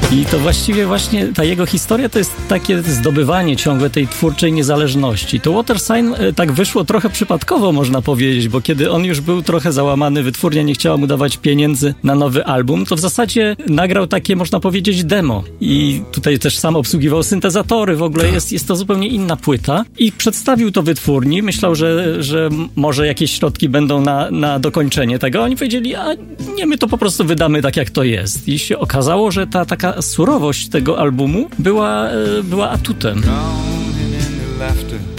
I to właściwie właśnie ta jego historia to jest takie zdobywanie ciągłe tej twórczej niezależności. To Watersign tak wyszło trochę przypadkowo, można powiedzieć, bo kiedy on już był trochę załamany, wytwórnia nie chciała mu dawać pieniędzy na nowy album, to w zasadzie nagrał takie, można powiedzieć, demo. I tutaj też sam obsługiwał syntezatory, w ogóle jest to zupełnie inna płyta. I przedstawił to wytwórni, myślał, że może jakieś środki będą na dokończenie tego. Oni powiedzieli, a nie, my to po prostu wydamy tak, jak to jest. I się okazało, że ta taka surowość tego albumu była atutem.